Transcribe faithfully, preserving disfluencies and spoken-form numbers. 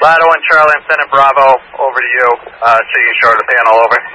Lotto and Charlie, I'm sending Bravo over to you, uh, to you short of the panel, over.